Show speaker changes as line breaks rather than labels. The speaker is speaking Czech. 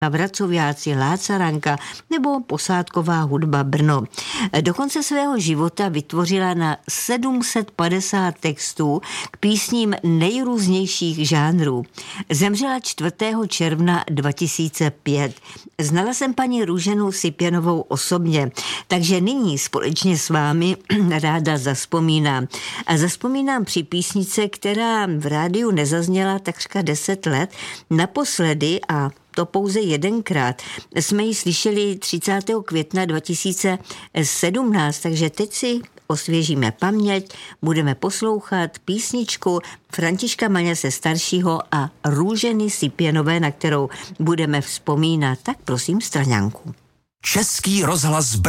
Vracoviáci, Lácaranka nebo posádková hudba Brno. Do konce svého života vytvořila na 750 textů k písním nejrůznějších žánrů. Zemřela 4. června 2005. Znala jsem paní Růženu Sipěnovou osobně, takže nyní společně s vámi ráda zavzpomínám. A zavzpomínám při písnice, která v rádiu nezazněla takřka 10 let, naposledy a to pouze jedenkrát. Jsme ji slyšeli 30. května 2017, takže teď si osvěžíme paměť, budeme poslouchat písničku Františka Maňase staršího a Růženy Sipěnové, na kterou budeme vzpomínat. Tak prosím, Straňánku.
Český rozhlas Brno.